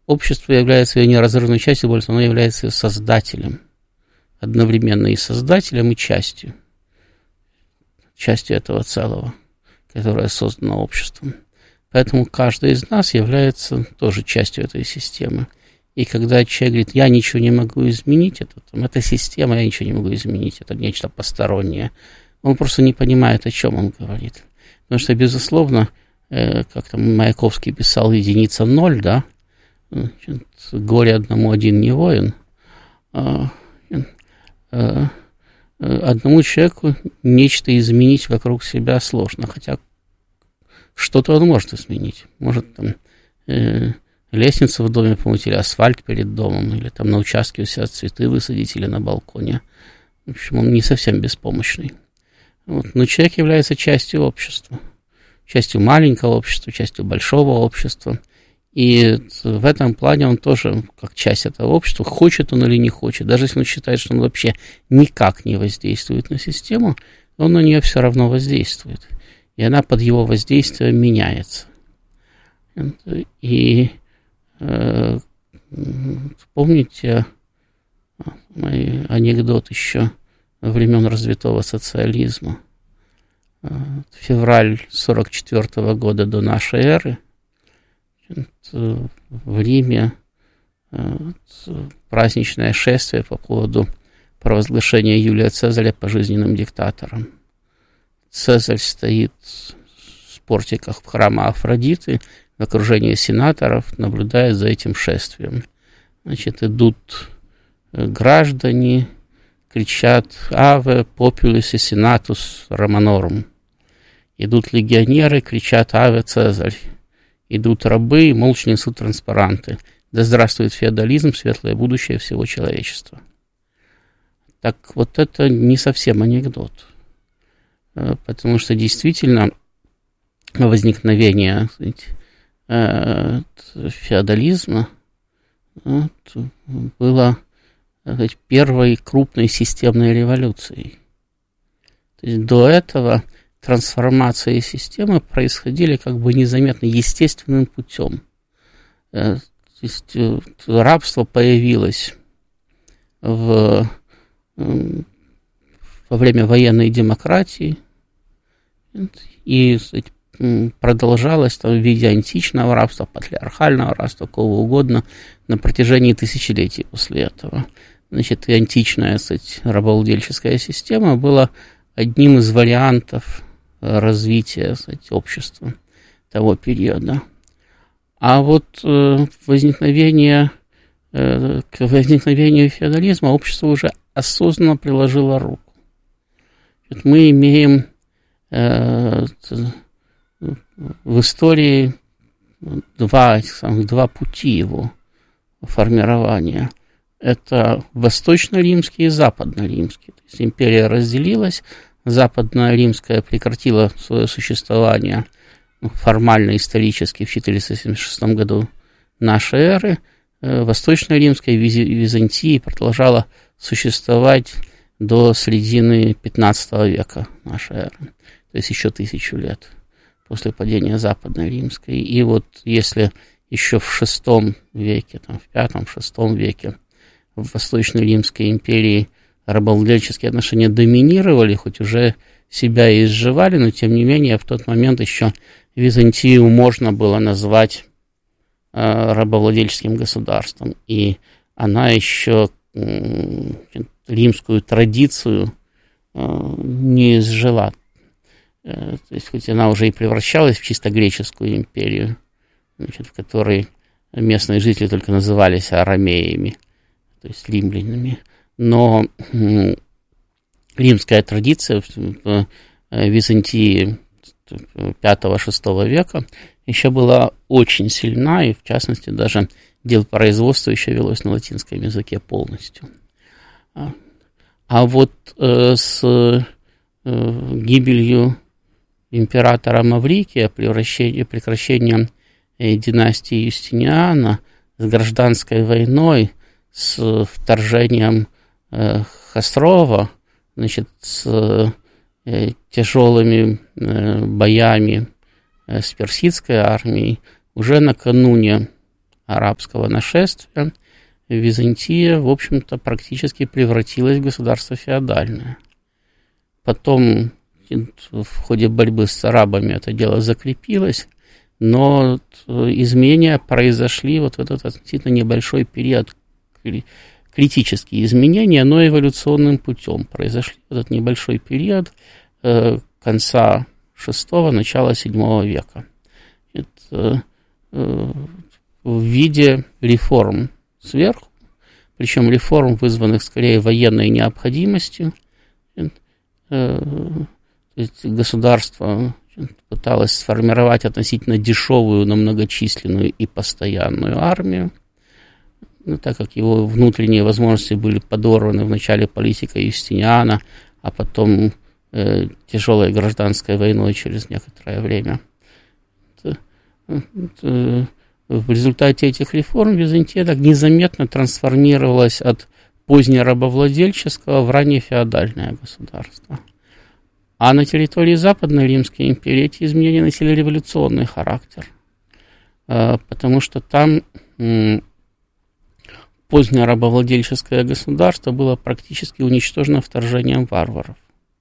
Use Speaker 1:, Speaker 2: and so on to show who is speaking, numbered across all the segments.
Speaker 1: общество является ее неразрывной частью, больше оно является ее создателем. Одновременно и создателем, и частью этого целого, которое создано обществом. Поэтому каждый из нас является тоже частью этой системы. И когда человек говорит, я ничего не могу изменить, это система, я ничего не могу изменить, это нечто постороннее, он просто не понимает, о чем он говорит. Потому что, безусловно, как там Маяковский писал, единица ноль, да, горе одному один не воин. Одному человеку нечто изменить вокруг себя сложно, хотя что-то он может изменить. Может там лестницу в доме помыть, или асфальт перед домом, или там на участке у себя цветы высадить, или на балконе. В общем, он не совсем беспомощный. Вот. Но человек является частью общества. Частью маленького общества, частью большого общества. И в этом плане он тоже, как часть этого общества, хочет он или не хочет. Даже если он считает, что он вообще никак не воздействует на систему, он на нее все равно воздействует. И она под его воздействием меняется. И помните мой анекдот еще времен развитого социализма? Февраль 1944 года до нашей эры. В Риме праздничное шествие по поводу провозглашения Юлия Цезаря пожизненным диктатором. Цезарь стоит в портиках храма Афродиты в окружении сенаторов, наблюдает за этим шествием. Значит, идут граждане, кричат «Аве популис и сенатус Романорум». Идут легионеры, кричат «Аве Цезарь». Идут рабы и молча несут транспаранты. Да здравствует феодализм, светлое будущее всего человечества. Так вот это не совсем анекдот. Потому что действительно возникновение феодализма было первой крупной системной революцией. То есть до этого трансформации системы происходили как бы незаметно, естественным путем. То есть рабство появилось во время военной демократии и продолжалось там, в виде античного рабства, патриархального рабства, какого угодно, на протяжении тысячелетий после этого. Значит, и античная, рабовладельческая система была одним из вариантов развития, общества того периода. А вот к возникновению феодализма общество уже осознанно приложило руку. Мы имеем в истории два пути его формирования. Это восточно-римский и западно-римский. То есть империя разделилась, западно-римская прекратила свое существование формально, исторически в 476 году нашей эры. Восточно-римская Византия продолжала существовать до середины 15 века нашей эры. То есть еще 1000 лет после падения западно-римской. И вот если еще в VI веке, там, в V-VI веке в Восточно-Римской империи рабовладельческие отношения доминировали, хоть уже себя и изживали, но тем не менее в тот момент еще Византию можно было назвать рабовладельческим государством. И она еще римскую традицию не изжила. То есть хоть она уже и превращалась в чисто греческую империю, значит, в которой местные жители только назывались арамеями, то есть римлянами. Но римская традиция в Византии V-VI века еще была очень сильна, и в частности даже дело производства еще велось на латинском языке полностью. А вот с гибелью императора Маврикия, прекращением династии Юстиниана, с гражданской войной, с вторжением Хосрова, значит, с тяжелыми боями с персидской армией, уже накануне арабского нашествия Византия, в общем-то, практически превратилась в государство феодальное. Потом в ходе борьбы с арабами это дело закрепилось, но изменения произошли вот в этот относительно небольшой период, критические изменения, но эволюционным путем произошли в этот небольшой период конца VI, начала VII века. Это в виде реформ сверху, причем реформ, вызванных скорее военной необходимостью. То есть государство пыталось сформировать относительно дешевую, но многочисленную и постоянную армию, так как его внутренние возможности были подорваны в начале политикой Юстиниана, а потом тяжелой гражданской войной через некоторое время. В результате этих реформ Византия так незаметно трансформировалась от позднерабовладельческого в раннефеодальное государство. А на территории Западной Римской империи эти изменения носили революционный характер, потому что там позднерабовладельческое государство было практически уничтожено вторжением варваров.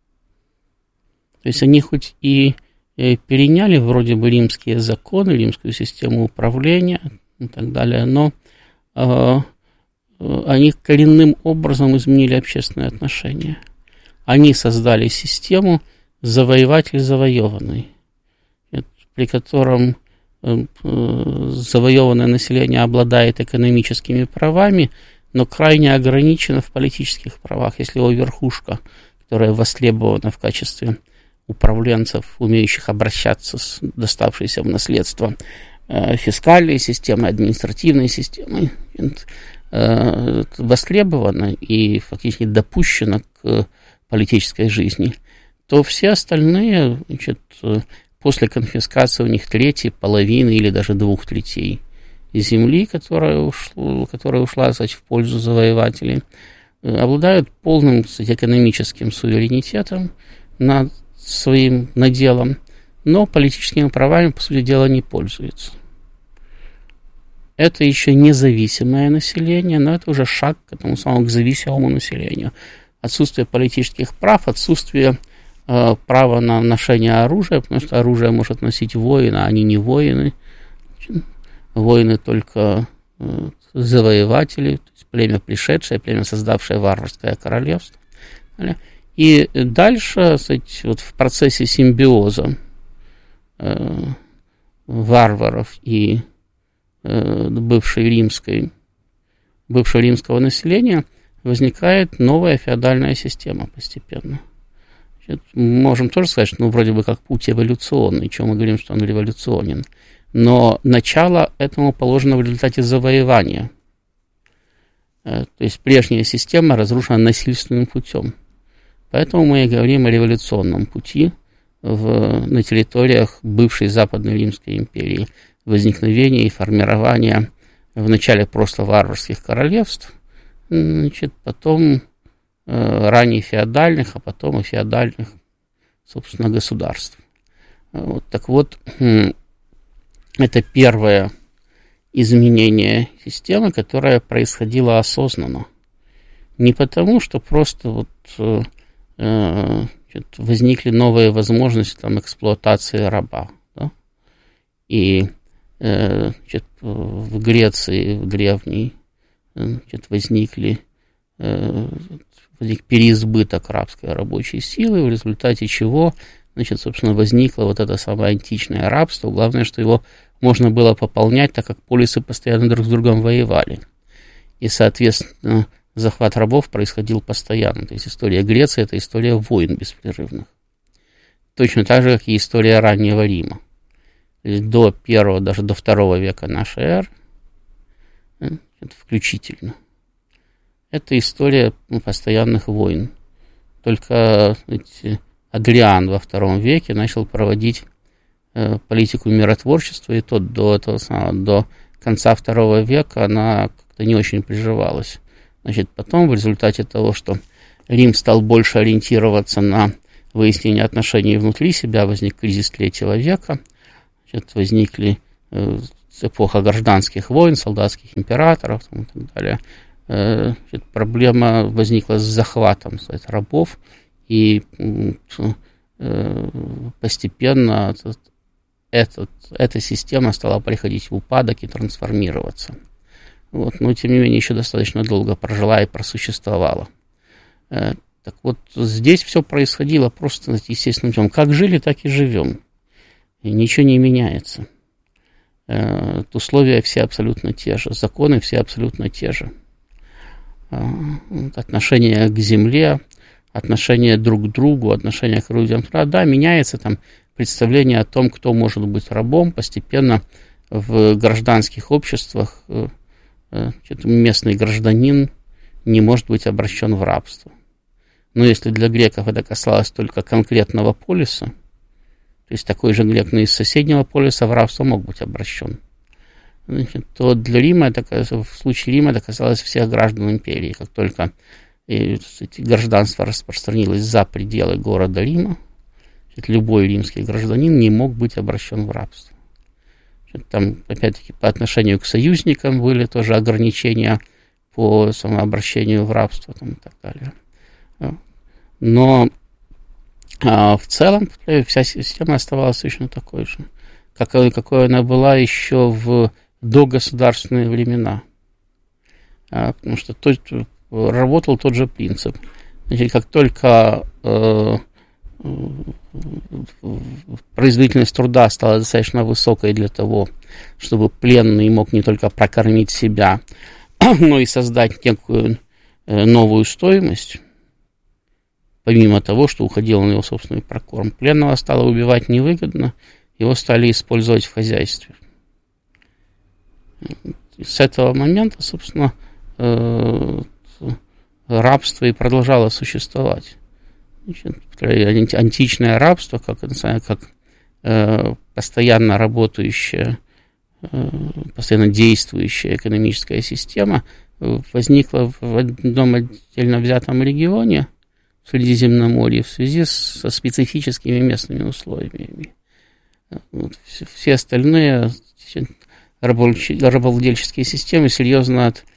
Speaker 1: То есть они хоть и переняли вроде бы римские законы, римскую систему управления и так далее, но они коренным образом изменили общественные отношения. Они создали систему завоеватель-завоеванный, при котором завоеванное население обладает экономическими правами, но крайне ограничено в политических правах. Если его верхушка, которая востребована в качестве управленцев, умеющих обращаться с доставшейся в наследство фискальной системой, административной системой, востребована и фактически допущена к политической жизни, то все остальные, значит, после конфискации у них трети, половины или даже 2/3 земли, которая ушла, кстати, в пользу завоевателей, обладают полным, кстати, экономическим суверенитетом над своим наделом, но политическими правами, по сути дела, не пользуются. Это еще независимое население, но это уже шаг к этому самому к зависимому населению. Отсутствие политических прав, отсутствие права на ношение оружия, потому что оружие может носить воин, а они не воины. Воины только завоеватели, то есть племя пришедшее, племя, создавшее варварское королевство. И дальше, кстати, вот в процессе симбиоза варваров и бывшего римского населения возникает новая феодальная система постепенно. Значит, можем тоже сказать, что вроде бы как путь эволюционный, чего мы говорим, что он революционен. Но начало этому положено в результате завоевания. То есть прежняя система разрушена насильственным путем. Поэтому мы и говорим о революционном пути на территориях бывшей Западной Римской империи, возникновения и формирования вначале просто варварских королевств, значит, потом ранее феодальных, а потом и феодальных, собственно, государств. Вот, так вот, это первое изменение системы, которое происходило осознанно. Не потому, что просто вот возникли новые возможности там, эксплуатации раба. Да? И в Греции, в древней, возник переизбыток рабской рабочей силы, в результате чего, собственно, возникло вот это самое античное рабство. Главное, что его можно было пополнять, так как полисы постоянно друг с другом воевали. И, соответственно, захват рабов происходил постоянно. То есть история Греции – это история войн беспрерывных. Точно так же, как и история раннего Рима. До первого, даже до II века нашей эры, включительно. Это история постоянных войн. Только Адриан во II веке начал проводить политику миротворчества, и то до конца II века она как-то не очень приживалась. Значит, потом, в результате того, что Рим стал больше ориентироваться на выяснение отношений внутри себя, возник кризис III века, значит, возникли эпоха гражданских войн, солдатских императоров и так далее, проблема возникла с захватом рабов, и постепенно эта система стала приходить в упадок и трансформироваться. Вот, но, тем не менее, еще достаточно долго прожила и просуществовала. Так вот, здесь все происходило просто естественным путем. Как жили, так и живем. И ничего не меняется. Условия все абсолютно те же, законы все абсолютно те же. Отношение к земле, отношение друг к другу, отношение к людям. Да, меняется там представление о том, кто может быть рабом. Постепенно в гражданских обществах местный гражданин не может быть обращен в рабство. Но если для греков это касалось только конкретного полиса, то есть такой же грек, но из соседнего полиса в рабство мог быть обращен, то для Рима, в случае Рима, это касалось всех граждан империи. Как только гражданство распространилось за пределы города Рима, любой римский гражданин не мог быть обращен в рабство. Там, опять-таки, по отношению к союзникам были тоже ограничения по самообращению в рабство там, и так далее. Но в целом вся система оставалась точно такой же, какой она была еще в догосударственные времена. Потому что работал тот же принцип. Значит, как только производительность труда стала достаточно высокой для того, чтобы пленный мог не только прокормить себя, но и создать некую новую стоимость, помимо того, что уходило на его собственный прокорм. Пленного стало убивать невыгодно, его стали использовать в хозяйстве. И с этого момента, собственно, рабство и продолжало существовать. Значит, античное рабство, как постоянно работающая, постоянно действующая экономическая система, возникла в одном отдельно взятом регионе в Средиземноморье в связи со специфическими местными условиями. Все остальные рабовладельческие системы серьезно от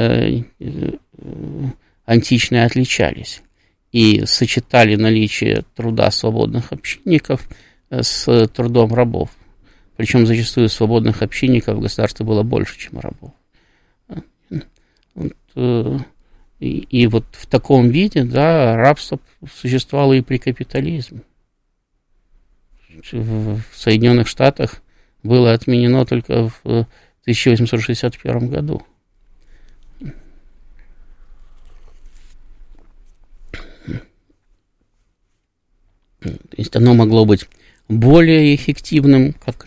Speaker 1: античной отличались и сочетали наличие труда свободных общинников с трудом рабов. Причем зачастую свободных общинников в государстве было больше, чем рабов. И вот в таком виде, да, рабство существовало и при капитализме. В Соединенных Штатах было отменено только в 1861 году. То есть оно могло быть более эффективным, как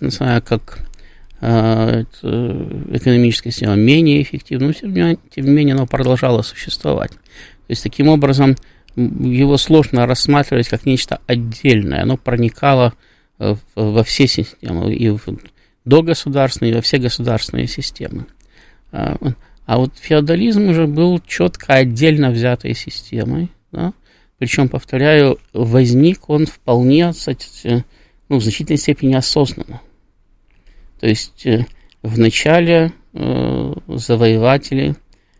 Speaker 1: экономическая система, менее эффективным, но тем не менее оно продолжало существовать. То есть таким образом его сложно рассматривать как нечто отдельное. Оно проникало во все системы, и в догосударственные, и во все государственные системы. А вот феодализм уже был четко отдельно взятой системой, да? Причем, повторяю, возник он вполне, в значительной степени осознанно. То есть вначале завоеватели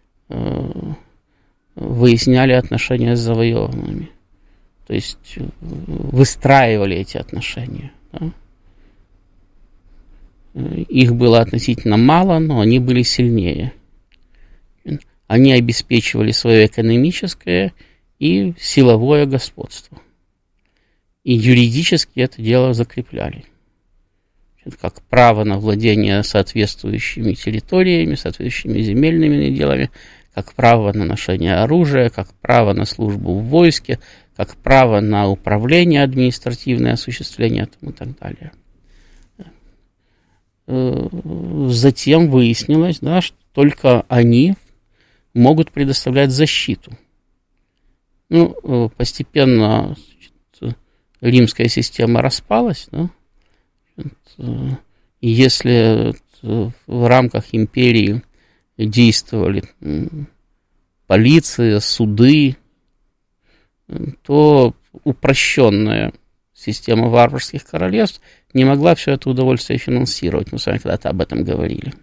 Speaker 1: выясняли отношения с завоеванными. То есть выстраивали эти отношения. Да? Их было относительно мало, но они были сильнее. Они обеспечивали свое экономическое и силовое господство. И юридически это дело закрепляли. Как право на владение соответствующими территориями, соответствующими земельными наделами, как право на ношение оружия, как право на службу в войске, как право на управление административное, осуществление и так далее. Затем выяснилось, да, что только они могут предоставлять защиту. Постепенно римская система распалась, да? И если в рамках империи действовали полиция, суды, то упрощенная система варварских королевств не могла все это удовольствие финансировать. Мы с вами когда-то об этом говорили.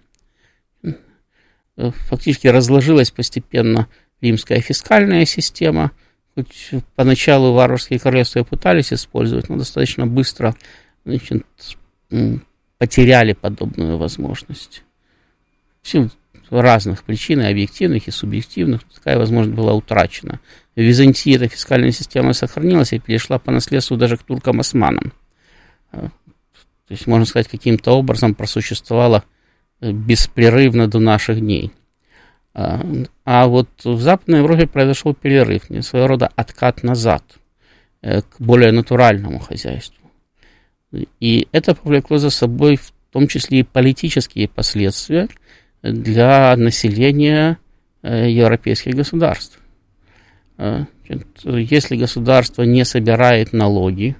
Speaker 1: Фактически разложилась постепенно римская фискальная система. Хоть поначалу варварские королевства пытались использовать, но достаточно быстро, значит, потеряли подобную возможность. В силу разных причин, и объективных, и субъективных, такая возможность была утрачена. В Византии эта фискальная система сохранилась и перешла по наследству даже к туркам-османам. То есть, можно сказать, каким-то образом просуществовала беспрерывно до наших дней. А вот в Западной Европе произошел перерыв, своего рода откат назад к более натуральному хозяйству. И это повлекло за собой в том числе и политические последствия для населения европейских государств. Если государство не собирает налоги,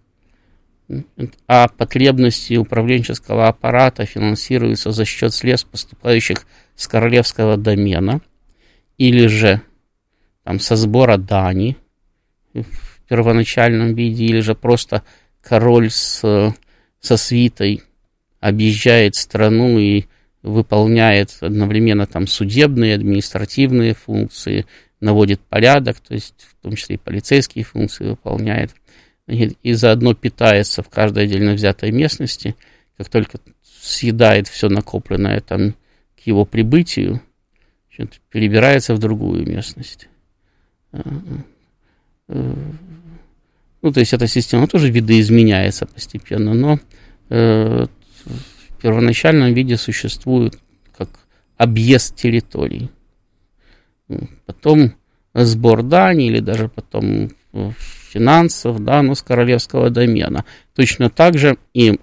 Speaker 1: а потребности управленческого аппарата финансируются за счет средств, поступающих с королевского домена, или же там, со сбора дани в первоначальном виде, или же просто король со свитой объезжает страну и выполняет одновременно там судебные, административные функции, наводит порядок, то есть в том числе и полицейские функции выполняет, и заодно питается в каждой отдельно взятой местности. Как только съедает все накопленное там к его прибытию, перебирается в другую местность. Ну, то есть эта система тоже видоизменяется постепенно, но в первоначальном виде существует как объезд территорий. Потом сбор дани или даже потом финансов, да, но с королевского домена. Точно так же и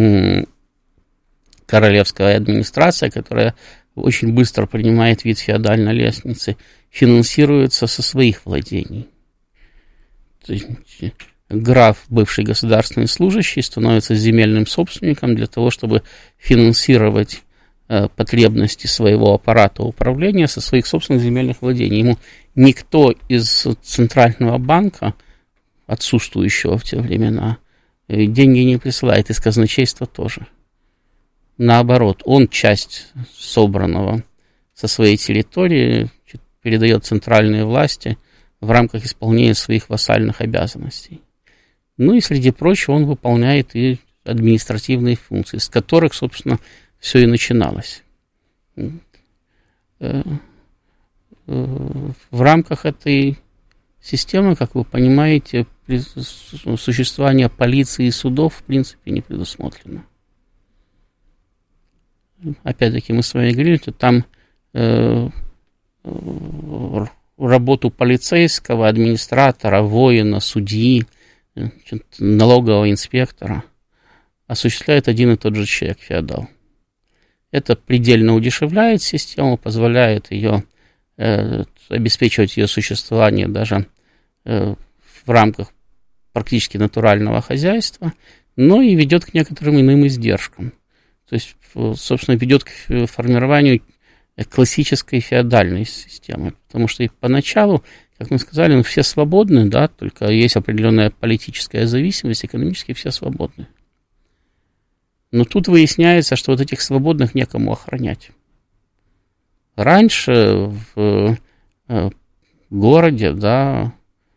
Speaker 1: королевская администрация, которая очень быстро принимает вид феодальной лестницы, финансируется со своих владений. То есть граф, бывший государственный служащий, становится земельным собственником для того, чтобы финансировать потребности своего аппарата управления со своих собственных земельных владений. Ему никто из центрального банка, отсутствующего в те времена, деньги не присылает, из казначейства тоже. Наоборот, он часть собранного со своей территории передает центральные власти в рамках исполнения своих вассальных обязанностей. Ну и, среди прочего, он выполняет и административные функции, с которых, собственно, все и начиналось. В рамках этой системы, как вы понимаете, существование полиции и судов, в принципе, не предусмотрено. Опять-таки, мы с вами говорили, что там работу полицейского, администратора, воина, судьи, налогового инспектора осуществляет один и тот же человек, феодал. Это предельно удешевляет систему, позволяет ее обеспечивать ее существование даже в рамках практически натурального хозяйства, но и ведет к некоторым иным издержкам. То есть, собственно, ведет к формированию классической феодальной системы, потому что и поначалу, как мы сказали, все свободны, да, только есть определенная политическая зависимость, экономически все свободны. Но тут выясняется, что вот этих свободных некому охранять. Раньше в городе, да,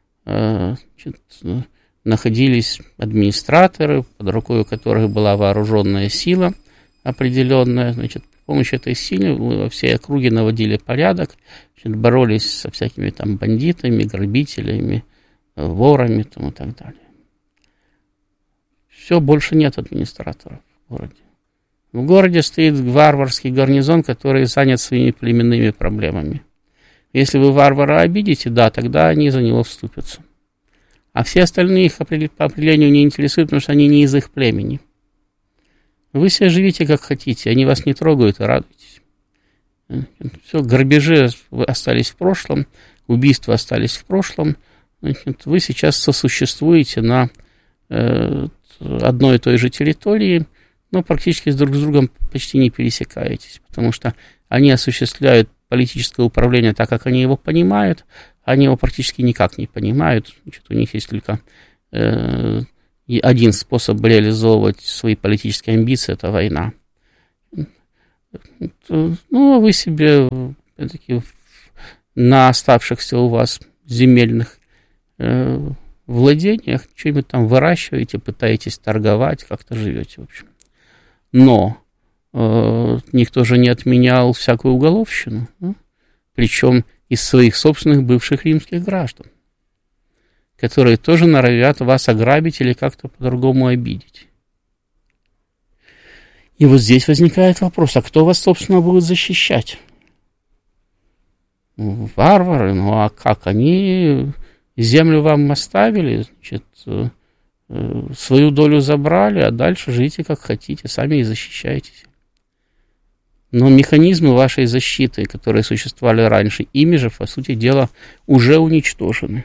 Speaker 1: находились администраторы, под рукой у которых была вооруженная сила определенная. Значит, с помощью этой силы во всей округе наводили порядок, значит, боролись со всякими там бандитами, грабителями, ворами там, и так далее. Все, больше нет администраторов в городе. В городе стоит варварский гарнизон, который занят своими племенными проблемами. Если вы варвара обидите, да, тогда они за него вступятся. А все остальные их по определению не интересуют, потому что они не из их племени. Вы себе живите как хотите, они вас не трогают и радуйтесь. Все, грабежи остались в прошлом, убийства остались в прошлом. Значит, вы сейчас сосуществуете на одной и той же территории, но практически друг с другом почти не пересекаетесь, потому что они осуществляют политическое управление так, как они его понимают, они его практически никак не понимают. Значит, у них есть только и один способ реализовывать свои политические амбиции – это война. Ну, а вы себе на оставшихся у вас земельных владениях что-нибудь там выращиваете, пытаетесь торговать, как-то живете, в общем. Но никто же не отменял всякую уголовщину, причем из своих собственных бывших римских граждан, которые тоже норовят вас ограбить или как-то по-другому обидеть. И вот здесь возникает вопрос, а кто вас, собственно, будет защищать? Варвары, ну а как? Они землю вам оставили, значит, свою долю забрали, а дальше живите как хотите, сами и защищаетесь. Но механизмы вашей защиты, которые существовали раньше, ими же, по сути дела, уже уничтожены.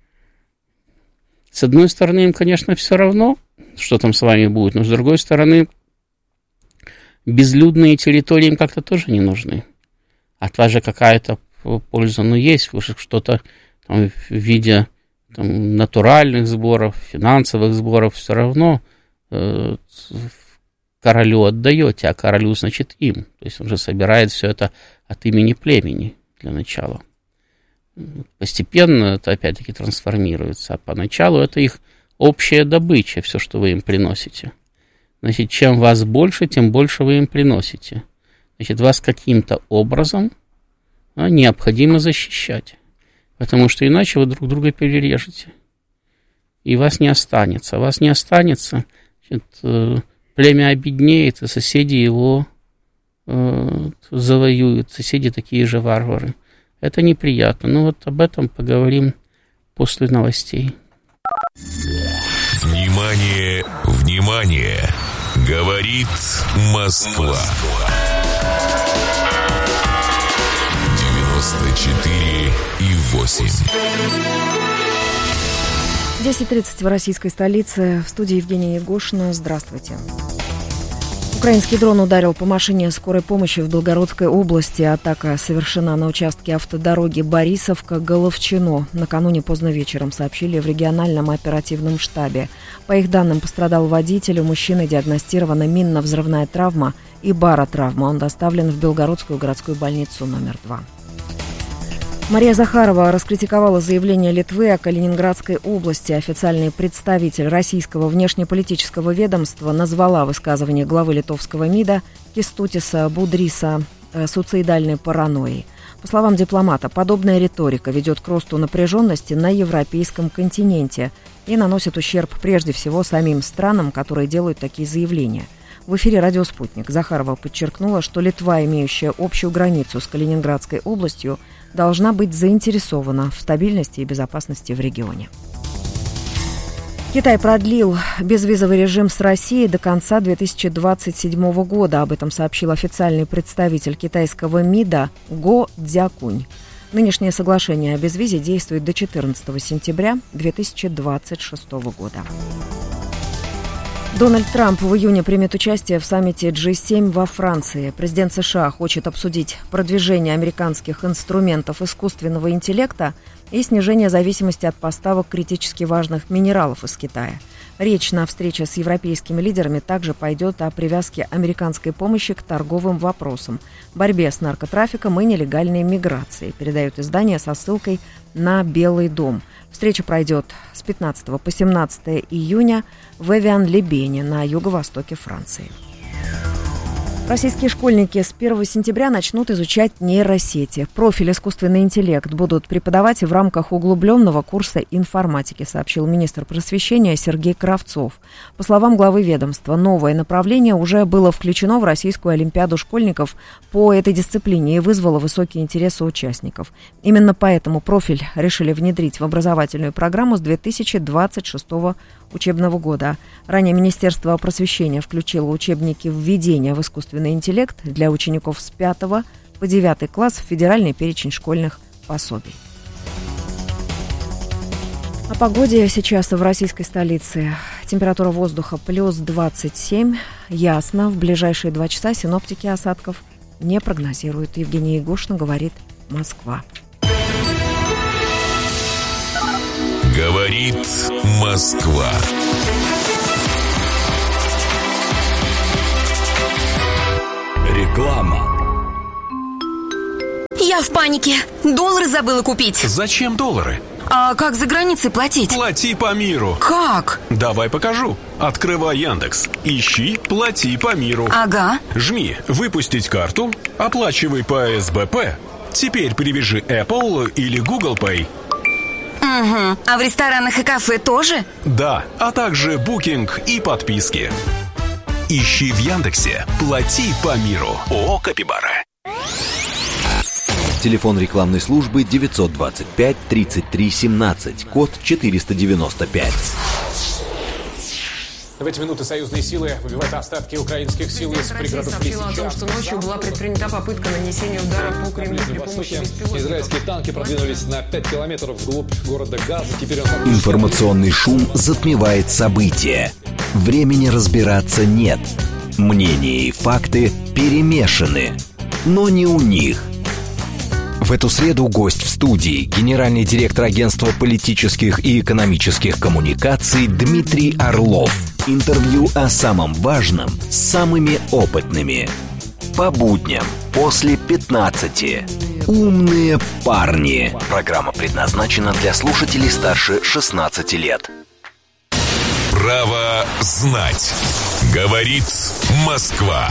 Speaker 1: С одной стороны, им, конечно, все равно, что там с вами будет, но с другой стороны, безлюдные территории им как-то тоже не нужны. От вас же какая-то польза, ну, есть, вы же что-то там, в виде там, натуральных сборов, финансовых сборов все равно королю отдаете, а королю, значит, им. То есть он же собирает все это от имени племени для начала. Постепенно это опять-таки трансформируется, а поначалу это их общая добыча, все, что вы им приносите. Значит, чем вас больше, тем больше вы им приносите. Значит, вас каким-то образом необходимо защищать, потому что иначе вы друг друга перережете, и вас не останется. Вас не останется, значит, племя обеднеет, и соседи его завоюют, соседи такие же варвары. Это неприятно. Ну вот об этом поговорим после новостей.
Speaker 2: Внимание, внимание! Говорит Москва. 94,8.
Speaker 3: 10:30 в российской столице. В студии Евгения Егошина. Здравствуйте. Украинский дрон ударил по машине скорой помощи в Белгородской области. Атака совершена на участке автодороги Борисовка-Головчино. Накануне поздно вечером сообщили в региональном оперативном штабе. По их данным, пострадал водитель. У мужчины диагностирована минно-взрывная травма и баротравма. Он доставлен в Белгородскую городскую больницу номер 2. Мария Захарова раскритиковала заявление Литвы о Калининградской области. Официальный представитель российского внешнеполитического ведомства назвала высказывание главы литовского МИДа Кестутиса Будриса суицидальной паранойей. По словам дипломата, подобная риторика ведет к росту напряженности на европейском континенте и наносит ущерб прежде всего самим странам, которые делают такие заявления. В эфире «Радио Спутник» Захарова подчеркнула, что Литва, имеющая общую границу с Калининградской областью, должна быть заинтересована в стабильности и безопасности в регионе. Китай продлил безвизовый режим с Россией до конца 2027 года. Об этом сообщил официальный представитель китайского МИДа Го Дзякунь. Нынешнее соглашение о безвизе действует до 14 сентября 2026 года. Дональд Трамп в июне примет участие в саммите G7 во Франции. Президент США хочет обсудить продвижение американских инструментов искусственного интеллекта и снижение зависимости от поставок критически важных минералов из Китая. Речь на встрече с европейскими лидерами также пойдет о привязке американской помощи к торговым вопросам, борьбе с наркотрафиком и нелегальной миграцией, передает издание со ссылкой на Белый дом. Встреча пройдет с 15 по 17 июня в Эвиан-Ле-Бене на юго-востоке Франции. Российские школьники с 1 сентября начнут изучать нейросети. Профиль «Искусственный интеллект» будут преподавать в рамках углубленного курса информатики, сообщил министр просвещения Сергей Кравцов. По словам главы ведомства, новое направление уже было включено в Российскую олимпиаду школьников по этой дисциплине и вызвало высокий интерес у участников. Именно поэтому профиль решили внедрить в образовательную программу с 2026 учебного года. Ранее Министерство просвещения включило учебники введения в искусственный интеллект для учеников с 5 по 9 класс в федеральный перечень школьных пособий. О погоде сейчас в российской столице. Температура воздуха плюс 27. Ясно. В ближайшие 2 часа синоптики осадков не прогнозируют. Евгения Егошина, говорит Москва.
Speaker 2: Говорит Москва.
Speaker 4: Реклама.
Speaker 5: Я в панике. Доллары забыла купить.
Speaker 6: Зачем доллары?
Speaker 5: А как за границей платить?
Speaker 6: Плати по миру.
Speaker 5: Как?
Speaker 6: Давай покажу. Открывай Яндекс. Ищи «Плати по миру».
Speaker 5: Ага.
Speaker 6: Жми «Выпустить карту», оплачивай по СБП. Теперь привяжи Apple или Google Pay.
Speaker 5: Угу. А в ресторанах и кафе тоже?
Speaker 6: Да, а также букинг и подписки. Ищи в Яндексе «Плати по миру». ООО «Капибара».
Speaker 4: Телефон рекламной службы 925 33 17, код 495.
Speaker 7: В эти минуты союзные силы выбивают остатки украинских сил из пригородов Лисичанска.
Speaker 8: О том, что ночью была предпринята попытка нанесения удара по Кремлю при помощи беспилотников.
Speaker 7: Израильские танки продвинулись на 5 километров вглубь города Газа. Теперь он...
Speaker 4: Информационный шум затмевает события. Времени разбираться нет. Мнения и факты перемешаны. Но не у них. В эту среду гость в студии, генеральный директор агентства политических и экономических коммуникаций Дмитрий Орлов. Интервью о самом важном с самыми опытными. По будням после 15. Умные парни. Программа предназначена для слушателей старше 16 лет.
Speaker 2: Право знать. Говорит Москва.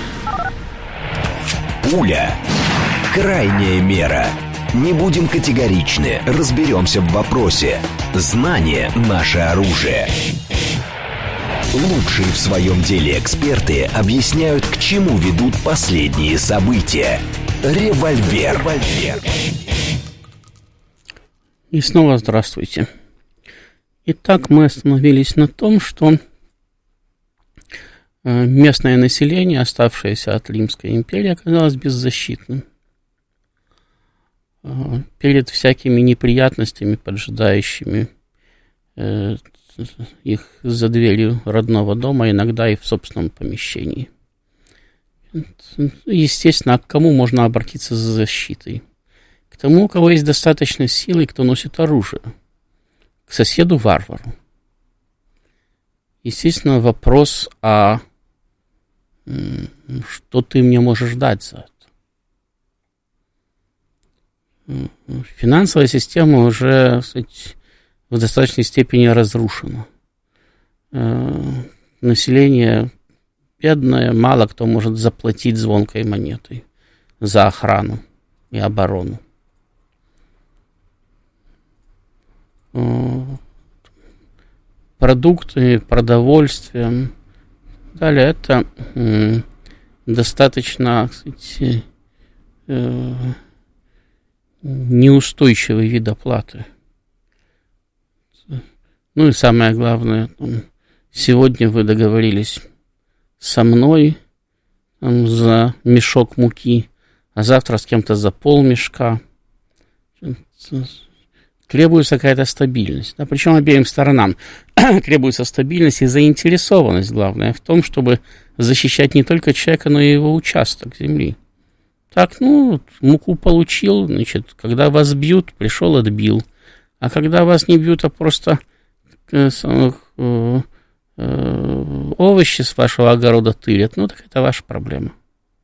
Speaker 4: Пуля. Крайняя мера. Не будем категоричны, разберемся в вопросе. Знание – наше оружие. Лучшие в своем деле эксперты объясняют, к чему ведут последние события. Револьвер.
Speaker 1: И снова здравствуйте. Итак, мы остановились на том, что местное население, оставшееся от Римской империи, оказалось беззащитным перед всякими неприятностями, поджидающими их за дверью родного дома, иногда и в собственном помещении. Естественно, а к кому можно обратиться за защитой? К тому, у кого есть достаточно силы и кто носит оружие. К соседу-варвару. Естественно, вопрос, а что ты мне можешь дать за это? Финансовая система уже, кстати, в достаточной степени разрушена. Население бедное, мало кто может заплатить звонкой монетой за охрану и оборону. Продукты, продовольствие. Далее это достаточно, кстати, неустойчивый вид оплаты. Ну и самое главное, сегодня вы договорились со мной за мешок муки, а завтра с кем-то за полмешка. Требуется какая-то стабильность. Да, причем обеим сторонам требуется стабильность и заинтересованность, главное, в том, чтобы защищать не только человека, но и его участок земли. Так, муку получил, значит, когда вас бьют, пришел, отбил. А когда вас не бьют, а просто овощи с вашего огорода тырят, так это ваша проблема.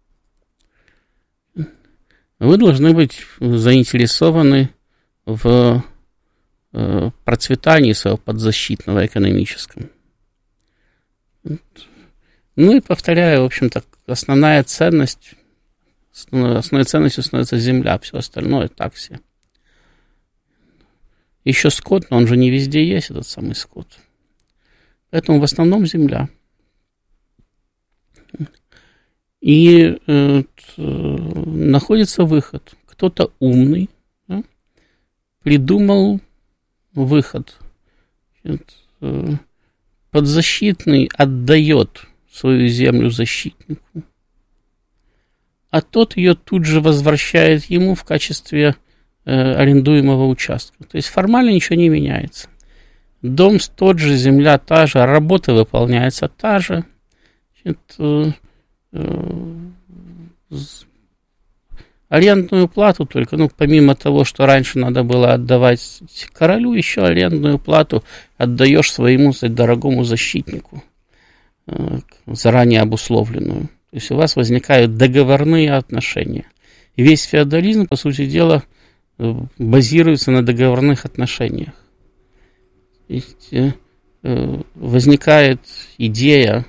Speaker 1: Вы должны быть заинтересованы в процветании своего подзащитного экономического. И повторяю, в общем-то, основной ценностью становится земля, все остальное так себе. Еще скот, но он же не везде есть, этот самый скот. Поэтому в основном земля. И находится выход. Кто-то умный придумал выход. Подзащитный отдает свою землю защитнику, а тот ее тут же возвращает ему в качестве арендуемого участка. То есть формально ничего не меняется. Дом тот же, земля та же, работа выполняется та же. Арендную плату только, помимо того, что раньше надо было отдавать королю, еще арендную плату отдаешь своему дорогому защитнику, заранее обусловленную. То есть у вас возникают договорные отношения. И весь феодализм, по сути дела, базируется на договорных отношениях. То есть возникает идея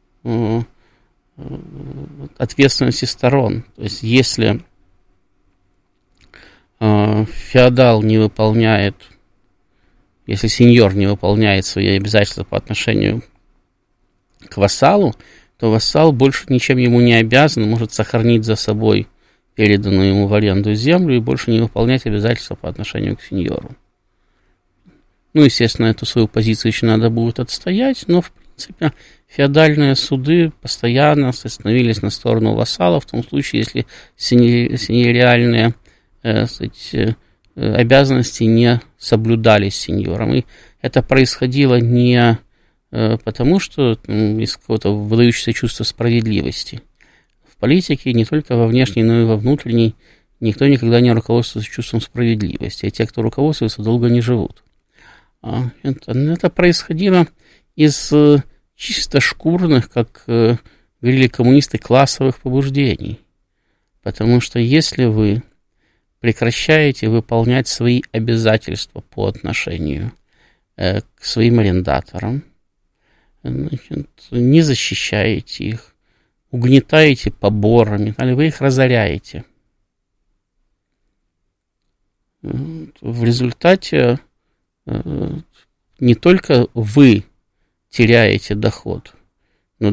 Speaker 1: ответственности сторон. То есть если феодал не выполняет, если сеньор не выполняет свои обязательства по отношению к вассалу, то вассал больше ничем ему не обязан, может сохранить за собой переданную ему в аренду землю и больше не выполнять обязательства по отношению к сеньору. Ну, естественно, эту свою позицию еще надо будет отстоять, но, в принципе, феодальные суды постоянно становились на сторону вассала в том случае, если сеньориальные обязанности не соблюдались сеньором. И это происходило не потому, что из какого-то выдающегося чувства справедливости. В политике, не только во внешней, но и во внутренней, никто никогда не руководствуется чувством справедливости, а те, кто руководствуется, долго не живут. Это происходило из чисто шкурных, как говорили коммунисты, классовых побуждений. Потому что если вы прекращаете выполнять свои обязательства по отношению к своим арендаторам, значит, не защищаете их, угнетаете поборами, или вы их разоряете. В результате не только вы теряете доход, но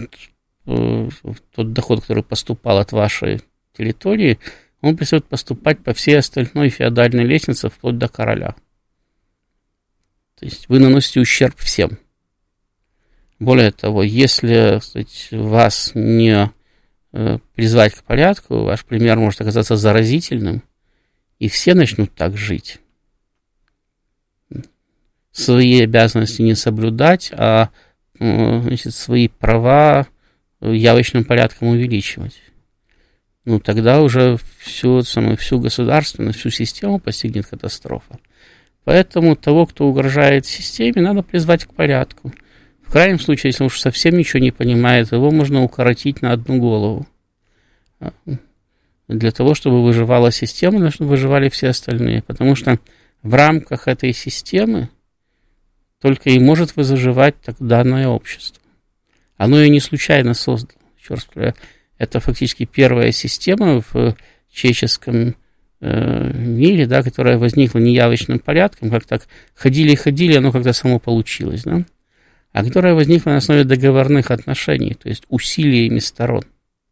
Speaker 1: тот доход, который поступал от вашей территории, он перестает поступать по всей остальной феодальной лестнице, вплоть до короля. То есть вы наносите ущерб всем. Более того, если, кстати, вас не призвать к порядку, ваш пример может оказаться заразительным, и все начнут так жить. Свои обязанности не соблюдать, а значит, свои права явочным порядком увеличивать. Ну, тогда уже всю государственность, всю систему постигнет катастрофа. Поэтому того, кто угрожает системе, надо призвать к порядку. В крайнем случае, если он уж совсем ничего не понимает, его можно укоротить на одну голову. Для того, чтобы выживала система, нужно, чтобы выживали все остальные. Потому что в рамках этой системы только и может выживать данное общество. Оно ее не случайно создало. Еще раз говорю, это фактически первая система в человеческом мире, да, которая возникла неявочным порядком, как так ходили, оно как-то само получилось, да, а которая возникла на основе договорных отношений, то есть усилиями сторон.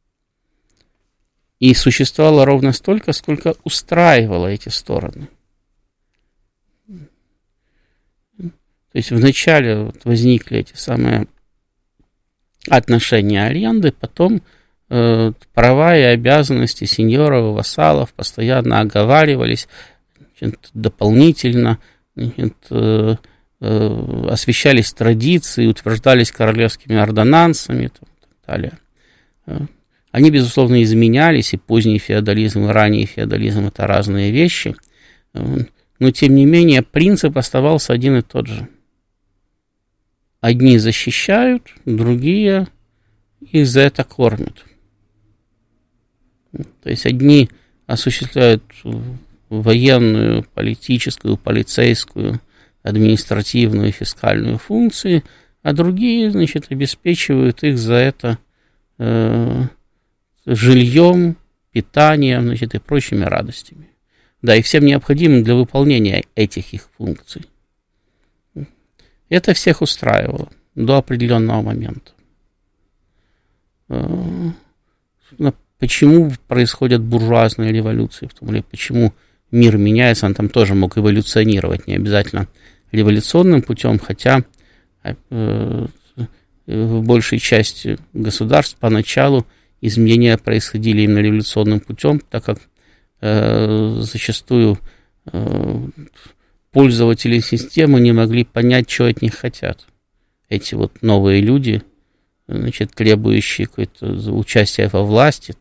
Speaker 1: И существовала ровно столько, сколько устраивало эти стороны. То есть вначале возникли эти самые отношения аренды, потом права и обязанности сеньоров и вассалов постоянно оговаривались, дополнительно освещались традиции, утверждались королевскими ордонансами и так далее. Они, безусловно, изменялись, и поздний феодализм, и ранний феодализм – это разные вещи, но, тем не менее, принцип оставался один и тот же. Одни защищают, другие их за это кормят. То есть одни осуществляют военную, политическую, полицейскую, административную и фискальную функции, а другие, значит, обеспечивают их за это жильем, питанием, значит, и прочими радостями. Да, и всем необходимым для выполнения этих их функций. Это всех устраивало до определенного момента. Почему происходят буржуазные революции, в том ли, почему мир меняется, он там тоже мог эволюционировать, не обязательно революционным путем, хотя в большей части государств поначалу изменения происходили именно революционным путем, так как зачастую пользователи системы не могли понять, что от них хотят. Эти вот новые люди, значит, требующие какое-то участия во власти.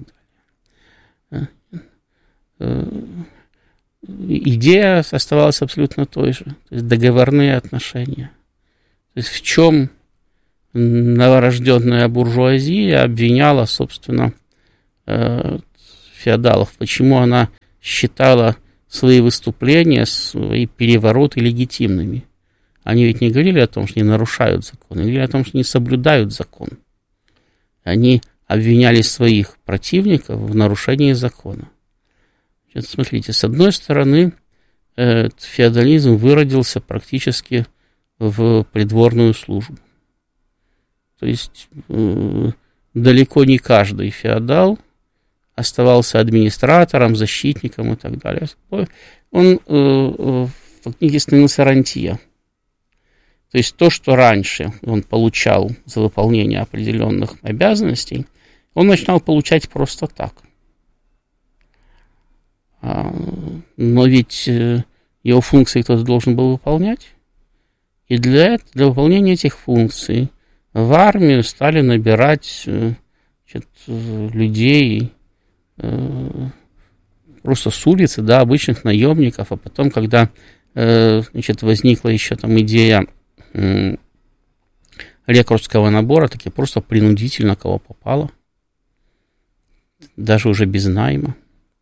Speaker 1: Идея оставалась абсолютно той же. То есть договорные отношения. То есть в чем новорожденная буржуазия обвиняла, собственно, феодалов. Почему она считала свои выступления, свои перевороты легитимными? Они ведь не говорили о том, что они нарушают закон, они говорили о том, что они соблюдают закон. Они обвиняли своих противников в нарушении закона. Значит, смотрите, с одной стороны, феодализм выродился практически в придворную службу. То есть далеко не каждый феодал оставался администратором, защитником и так далее. Он фактически становился рантье. То есть то, что раньше он получал за выполнение определенных обязанностей, он начинал получать просто так. Но ведь его функции кто-то должен был выполнять. И для выполнения этих функций в армию стали набирать людей просто с улицы, да, обычных наемников. А потом, когда возникла еще там идея рекрутского набора, таки просто принудительно кого попало, даже уже без найма.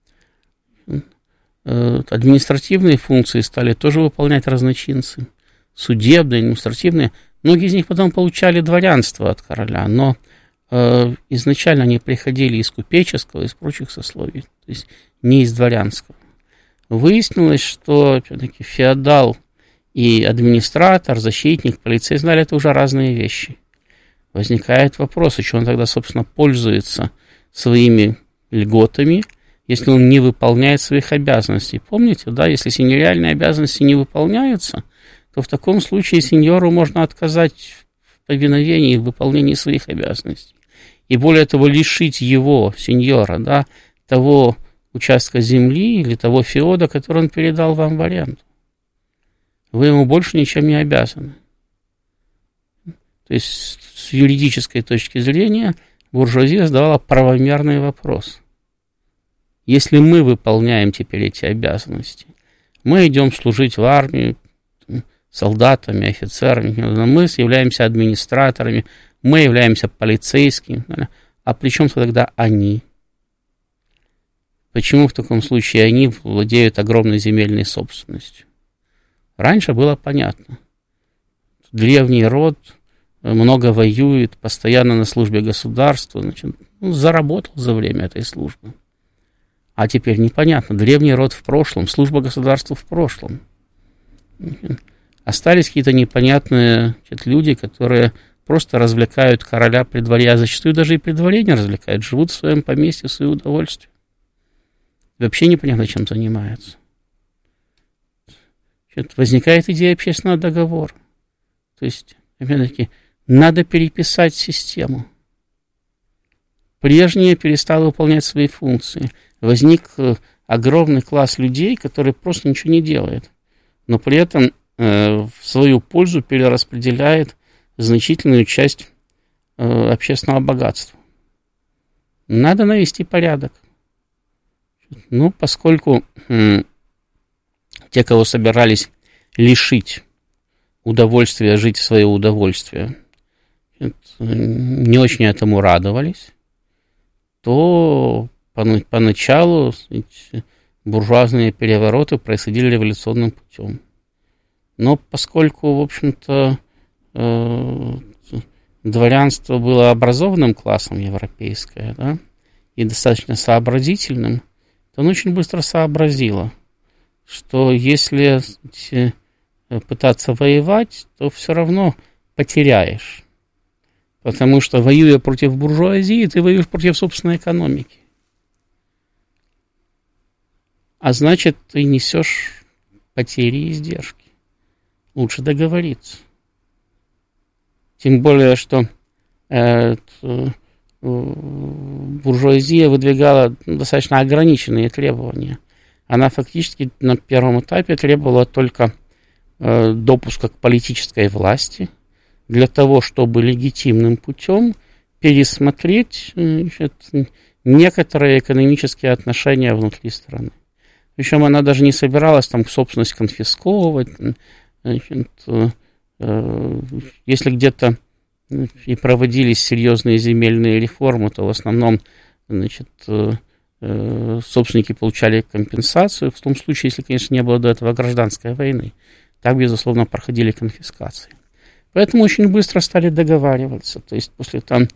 Speaker 1: Административные функции стали тоже выполнять разночинцы, судебные, административные. Многие из них потом получали дворянство от короля, но изначально они приходили из купеческого, из прочих сословий, то есть не из дворянского. Выяснилось, что опять-таки феодал и администратор, защитник, полицейский, знали, это уже разные вещи. Возникает вопрос, что он тогда, собственно, пользуется своими льготами, если он не выполняет своих обязанностей. Помните, да, если сеньориальные обязанности не выполняются, то в таком случае сеньору можно отказать в повиновении и в выполнении своих обязанностей. И более того, лишить его, сеньора, да, того участка земли или того феода, который он передал вам в аренду. Вы ему больше ничем не обязаны. То есть с юридической точки зрения буржуазия задавала правомерный вопрос. Если мы выполняем теперь эти обязанности, мы идем служить в армию солдатами, офицерами, мы являемся администраторами, мы являемся полицейскими, а при чем тогда они? Почему в таком случае они владеют огромной земельной собственностью? Раньше было понятно. Древний род много воюет, постоянно на службе государства, значит, заработал за время этой службы. А теперь непонятно. Древний род в прошлом, служба государства в прошлом. Остались какие-то непонятные люди, которые просто развлекают короля при дворе, а зачастую даже и при дворе не развлекают, живут в своем поместье в свое удовольствие. Вообще непонятно, чем занимаются. Возникает идея общественного договора. То есть, опять-таки, надо переписать систему. Прежняя перестала выполнять свои функции. Возник огромный класс людей, которые просто ничего не делают, но при этом в свою пользу перераспределяет значительную часть общественного богатства. Надо навести порядок. Ну, поскольку те, кого собирались лишить удовольствия жить в свое удовольствие, не очень этому радовались, то поначалу буржуазные перевороты происходили революционным путем. Но поскольку, в общем-то, дворянство было образованным классом европейское, да, и достаточно сообразительным, то оно очень быстро сообразило, что если пытаться воевать, то все равно потеряешь. Потому что, воюя против буржуазии, ты воюешь против собственной экономики. А значит, ты несешь потери и издержки. Лучше договориться. Тем более, что буржуазия выдвигала достаточно ограниченные требования. Она фактически на первом этапе требовала только допуска к политической власти для того, чтобы легитимным путем пересмотреть некоторые экономические отношения внутри страны. Причем она даже не собиралась там собственность конфисковывать. Если где-то и проводились серьезные земельные реформы, то в основном, значит, собственники получали компенсацию, в том случае, если, конечно, не было до этого гражданской войны. Так, безусловно, проходили конфискации. Поэтому очень быстро стали договариваться. То есть после там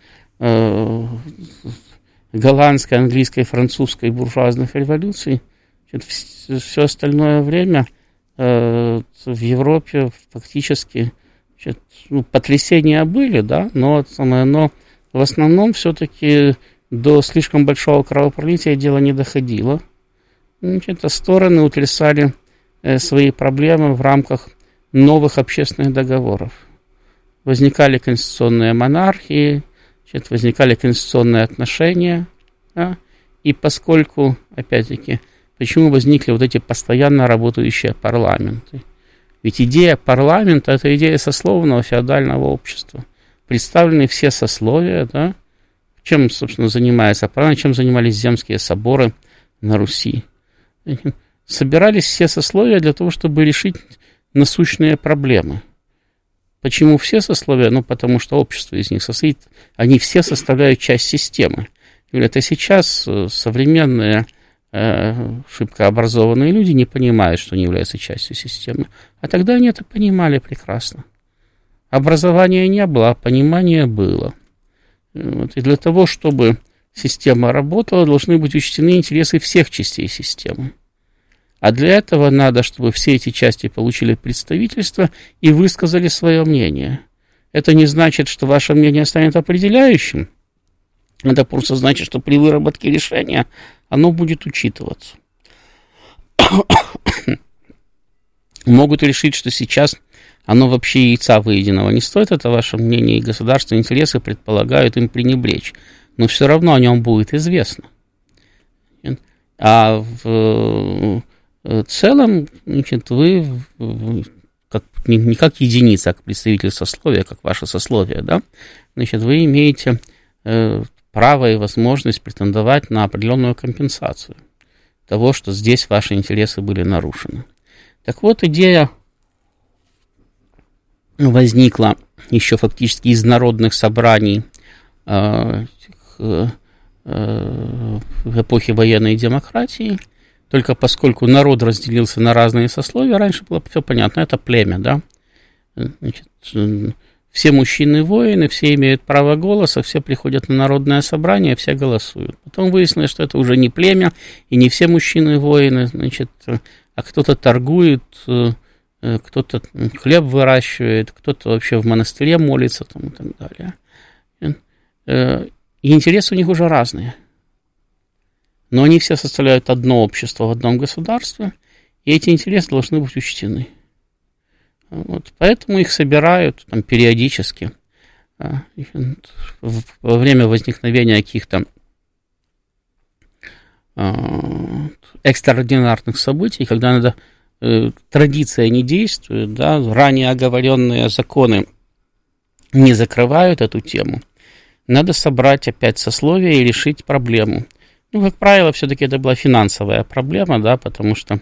Speaker 1: голландской, английской, французской буржуазных революций все остальное время в Европе фактически потрясения были, да, но в основном все-таки до слишком большого кровопролития дело не доходило. Значит, стороны утрясали свои проблемы в рамках новых общественных договоров. Возникали конституционные монархии, значит, возникали конституционные отношения, да, и поскольку, опять-таки, почему возникли вот эти постоянно работающие парламенты? Ведь идея парламента – это идея сословного феодального общества. Представлены все сословия, да? Чем, собственно, занимается парламент, чем занимались земские соборы на Руси. Собирались все сословия для того, чтобы решить насущные проблемы. Почему все сословия? Ну, потому что общество из них состоит, они все составляют часть системы. Это сейчас современные шибко образованные люди не понимают, что они являются частью системы. А тогда они это понимали прекрасно. Образования не было, а понимание было. Вот. И для того, чтобы система работала, должны быть учтены интересы всех частей системы. А для этого надо, чтобы все эти части получили представительство и высказали свое мнение. Это не значит, что ваше мнение станет определяющим. Это просто значит, что при выработке решения оно будет учитываться. Могут решить, что сейчас оно вообще яйца выеденного не стоит, это ваше мнение, и государственные интересы предполагают им пренебречь. Но все равно о нем будет известно. А в целом, значит, вы как, не как единица, а как представитель сословия, как ваше сословие, да, значит, вы имеете право и возможность претендовать на определенную компенсацию того, что здесь ваши интересы были нарушены. Так вот, идея возникла еще фактически из народных собраний в эпохе военной демократии, только поскольку народ разделился на разные сословия, раньше было все понятно, это племя, да, значит, все мужчины-воины, все имеют право голоса, все приходят на народное собрание, все голосуют. Потом выяснилось, что это уже не племя, и не все мужчины-воины, значит, а кто-то торгует, кто-то хлеб выращивает, кто-то вообще в монастыре молится там, и так далее. И интересы у них уже разные. Но они все составляют одно общество в одном государстве, и эти интересы должны быть учтены. Вот, поэтому их собирают там, периодически во время возникновения каких-то экстраординарных событий, когда надо, традиция не действует, да, ранее оговоренные законы не закрывают эту тему, надо собрать опять сословия и решить проблему. Ну, как правило, все-таки это была финансовая проблема, да, потому что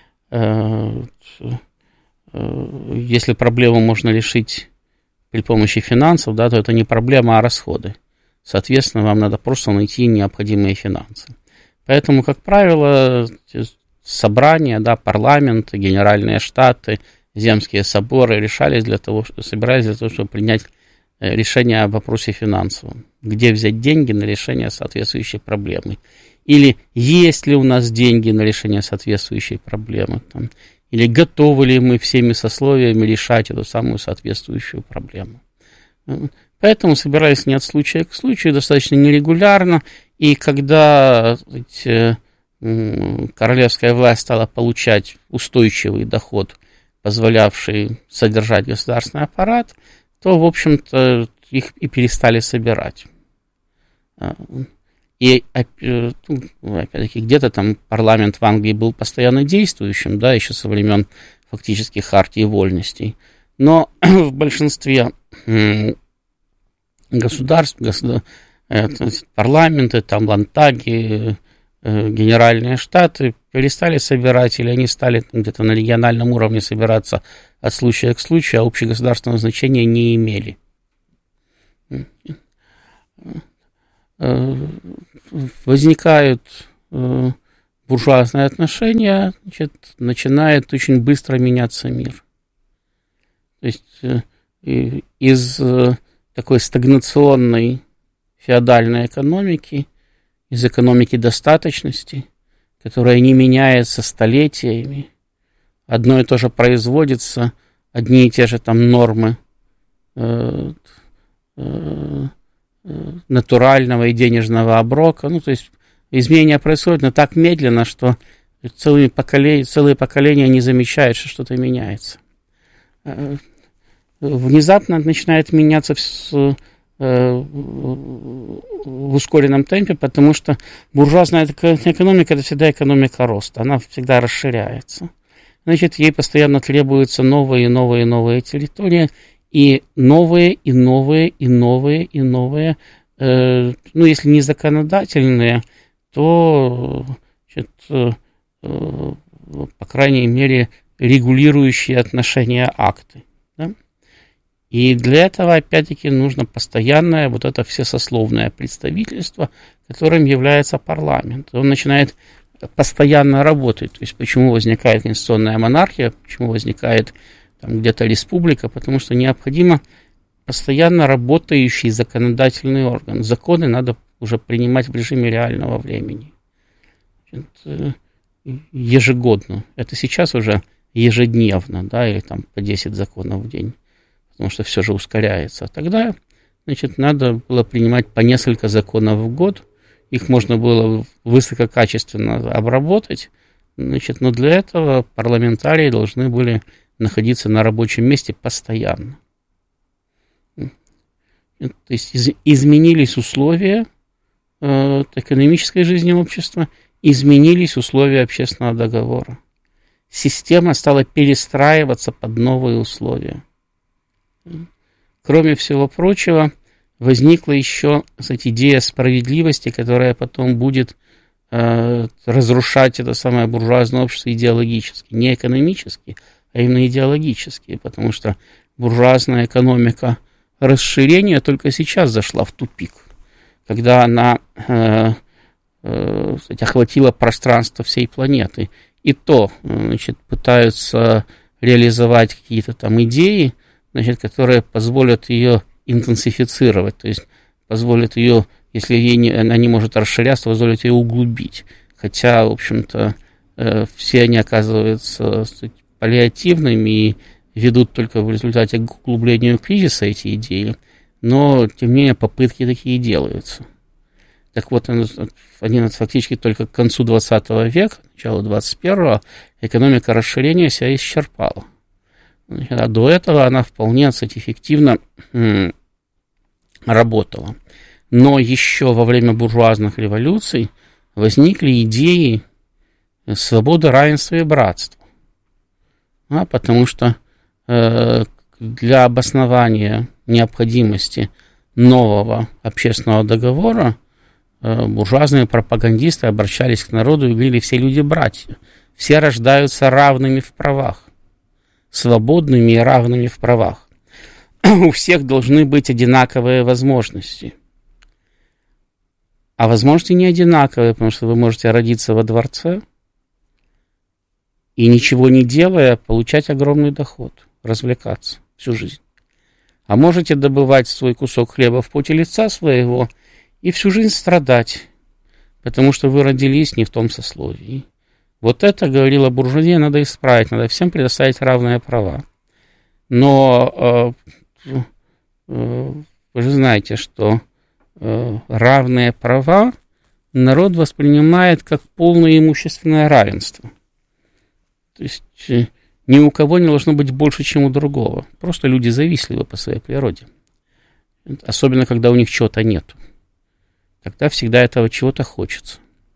Speaker 1: если проблему можно решить при помощи финансов, да, то это не проблема, а расходы. Соответственно, вам надо просто найти необходимые финансы. Поэтому, как правило, собрания, да, парламенты, генеральные штаты, земские соборы собирались для того, чтобы принять решение о вопросе финансовом. Где взять деньги на решение соответствующей проблемы? Или есть ли у нас деньги на решение соответствующей проблемы? Там, или готовы ли мы всеми сословиями решать эту самую соответствующую проблему? Поэтому собирались не от случая к случаю, достаточно нерегулярно. И когда королевская власть стала получать устойчивый доход, позволявший содержать государственный аппарат, то, в общем-то, их и перестали собирать. И, опять-таки, где-то там парламент в Англии был постоянно действующим, да, еще со времен фактически хартии вольностей. Но в большинстве государств, парламенты, там, ландтаги, генеральные штаты перестали собирать, или они стали где-то на региональном уровне собираться от случая к случаю, а общегосударственного значения не имели. возникают буржуазные отношения, значит, начинает очень быстро меняться мир. То есть из такой стагнационной феодальной экономики, из экономики достаточности, которая не меняется столетиями, одно и то же производится, одни и те же там нормы натурального и денежного оброка, ну, то есть изменения происходят, но так медленно, что целые поколения не замечают, что что-то меняется. Внезапно начинает меняться в ускоренном темпе, потому что буржуазная экономика – это всегда экономика роста, она всегда расширяется. Значит, ей постоянно требуются новые и новые и новые территории, и новые, и новые, и новые, и новые, ну, если не законодательные, то, значит, по крайней мере, регулирующие отношения акты. Да? И для этого, опять-таки, нужно постоянное вот это всесословное представительство, которым является парламент. Он начинает постоянно работать. То есть, почему возникает конституционная монархия, почему возникает там где-то республика, потому что необходимо постоянно работающий законодательный орган. Законы надо уже принимать в режиме реального времени. Ежегодно. Это сейчас уже ежедневно, да, или там по 10 законов в день, потому что все же ускоряется. Тогда, значит, надо было принимать по несколько законов в год, их можно было высококачественно обработать, значит, но для этого парламентарии должны были находиться на рабочем месте постоянно. То есть изменились условия экономической жизни общества, изменились условия общественного договора. Система стала перестраиваться под новые условия. Кроме всего прочего, возникла еще, кстати, идея справедливости, которая потом будет разрушать это самое буржуазное общество идеологически, не экономически, а именно идеологически, потому что буржуазная экономика расширения только сейчас зашла в тупик, когда она кстати, охватила пространство всей планеты. И то, значит, пытаются реализовать какие-то там идеи, значит, которые позволят ее интенсифицировать, то есть позволят ее, если она не может расширяться, позволят ее углубить. Хотя, в общем-то, все они оказываются паллиативными и ведут только в результате к углублению кризиса эти идеи, но, тем не менее, попытки такие делаются. Так вот, они фактически только к концу 20 века, началу 21-го, экономика расширения себя исчерпала. А до этого она вполне, кстати, эффективно работала. Но еще во время буржуазных революций возникли идеи свободы, равенства и братства. Потому что для обоснования необходимости нового общественного договора буржуазные пропагандисты обращались к народу и говорили: все люди братья, все рождаются равными в правах, свободными и равными в правах. У всех должны быть одинаковые возможности. А возможности не одинаковые, потому что вы можете родиться во дворце и, ничего не делая, получать огромный доход, развлекаться всю жизнь. А можете добывать свой кусок хлеба в поте лица своего и всю жизнь страдать, потому что вы родились не в том сословии. Вот это, говорила буржуазия, надо исправить, надо всем предоставить равные права. Но вы же знаете, что равные права народ воспринимает как полное имущественное равенство. То есть ни у кого не должно быть больше, чем у другого. Просто люди завистливы по своей природе. Особенно, когда у них чего-то нет. Тогда всегда этого чего-то хочется.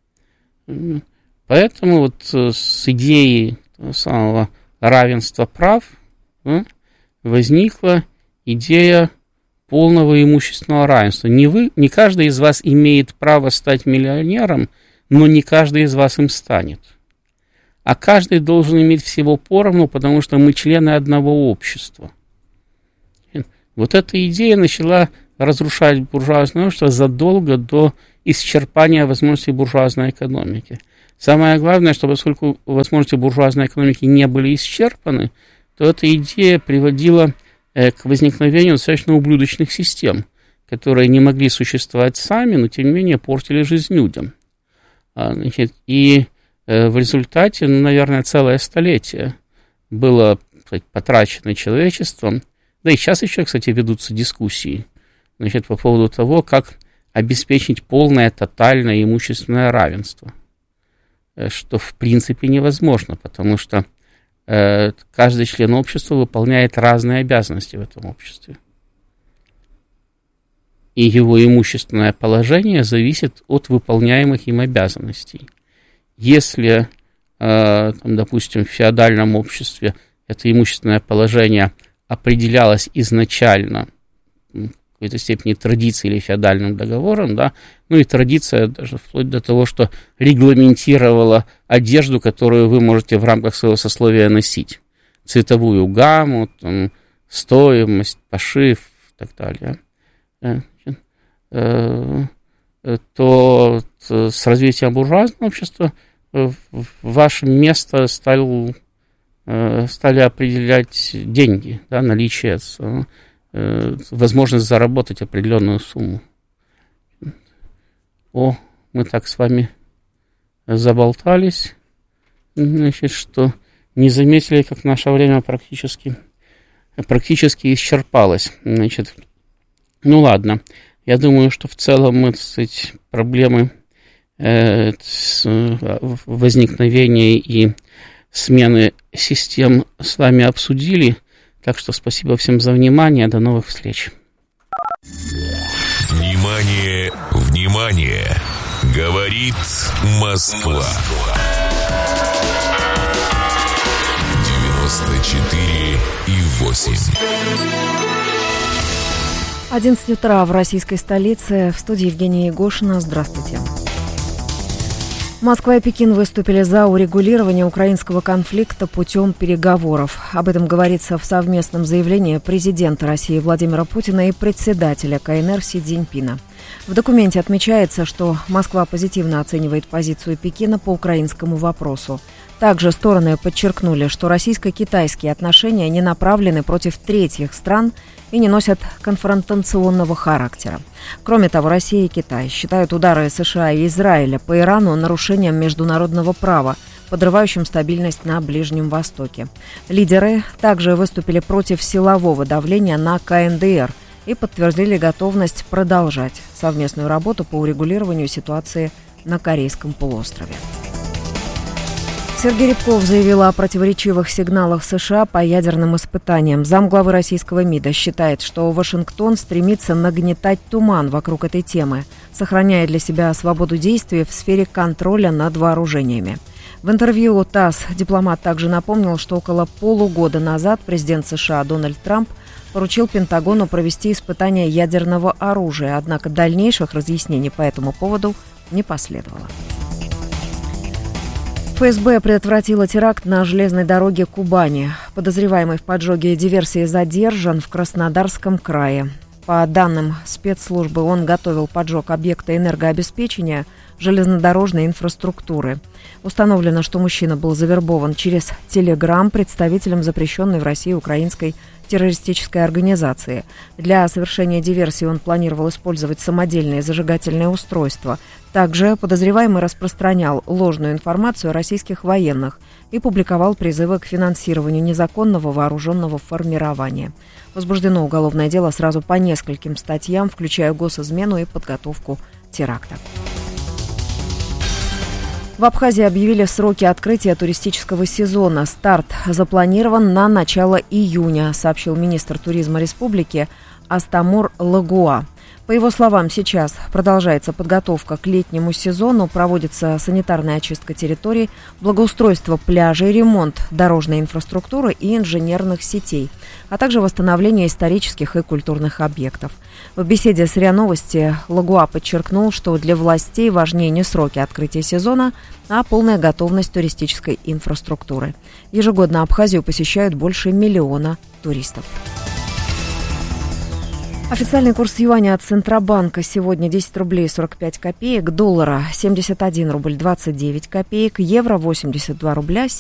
Speaker 1: Поэтому вот с идеей самого равенства прав возникла идея полного имущественного равенства. Не каждый из вас имеет право стать миллионером, но не каждый из вас им станет. А каждый должен иметь всего поровну, потому что мы члены одного общества. Вот эта идея начала разрушать буржуазное общество задолго до исчерпания возможностей буржуазной экономики. Самое главное, что поскольку возможности буржуазной экономики не были исчерпаны, то эта идея приводила к возникновению достаточно ублюдочных систем, которые не могли существовать сами, но тем не менее портили жизнь людям. Значит, и в результате, наверное, целое столетие было потрачено человечеством, да и сейчас еще, кстати, ведутся дискуссии, значит, по поводу того, как обеспечить полное, тотальное имущественное равенство, что в принципе невозможно, потому что каждый член общества выполняет разные обязанности в этом обществе. И его имущественное положение зависит от выполняемых им обязанностей. Если, допустим, в феодальном обществе это имущественное положение определялось изначально в какой-то степени традицией или феодальным договором, да, ну и традиция даже вплоть до того, что регламентировала одежду, которую вы можете в рамках своего сословия носить, цветовую гамму, там, стоимость, пошив и так далее, то с развитием буржуазного общества ваше место стали определять деньги, да, наличие, возможность заработать определенную сумму. Мы так с вами заболтались, значит, что не заметили, как наше время практически исчерпалось. Значит, ну ладно, я думаю, что в целом мы, так сказать, проблемы возникновения и смены систем с вами обсудили. Так что спасибо всем за внимание. До новых встреч.
Speaker 2: Внимание, внимание! Говорит Москва. 94,8.
Speaker 3: 11 утра в российской столице. В студии Евгения Егошина. Здравствуйте. Москва и Пекин выступили за урегулирование украинского конфликта путем переговоров. Об этом говорится в совместном заявлении президента России Владимира Путина и председателя КНР Си Цзиньпина. В документе отмечается, что Москва позитивно оценивает позицию Пекина по украинскому вопросу. Также стороны подчеркнули, что российско-китайские отношения не направлены против третьих стран и не носят конфронтационного характера. Кроме того, Россия и Китай считают удары США и Израиля по Ирану нарушением международного права, подрывающим стабильность на Ближнем Востоке. Лидеры также выступили против силового давления на КНДР и подтвердили готовность продолжать совместную работу по урегулированию ситуации на Корейском полуострове. Сергей Рябков заявил о противоречивых сигналах США по ядерным испытаниям. Замглавы российского МИДа считает, что Вашингтон стремится нагнетать туман вокруг этой темы, сохраняя для себя свободу действий в сфере контроля над вооружениями. В интервью ТАСС дипломат также напомнил, что около полугода назад президент США Дональд Трамп поручил Пентагону провести испытания ядерного оружия, однако дальнейших разъяснений по этому поводу не последовало. ФСБ предотвратила теракт на железной дороге Кубани. Подозреваемый в поджоге и диверсии задержан в Краснодарском крае. По данным спецслужбы, он готовил поджог объекта энергообеспечения железнодорожной инфраструктуры. Установлено, что мужчина был завербован через Telegram представителем запрещенной в России украинской террористической организации. Для совершения диверсии он планировал использовать самодельные зажигательные устройства. Также подозреваемый распространял ложную информацию о российских военных и публиковал призывы к финансированию незаконного вооруженного формирования. Возбуждено уголовное дело сразу по нескольким статьям, включая госизмену и подготовку теракта. В Абхазии объявили сроки открытия туристического сезона. Старт запланирован на начало июня, сообщил министр туризма республики Астамур Лагуа. По его словам, сейчас продолжается подготовка к летнему сезону, проводится санитарная очистка территорий, благоустройство пляжей, ремонт дорожной инфраструктуры и инженерных сетей, а также восстановление исторических и культурных объектов. В беседе с РИА Новости Лагуа подчеркнул, что для властей важнее не сроки открытия сезона, а полная готовность туристической инфраструктуры. Ежегодно Абхазию посещают больше 1 миллиона туристов. Официальный курс юаня от Центробанка сегодня 10 рублей 45 копеек, доллара 71 рубль 29 копеек, евро 82 рубля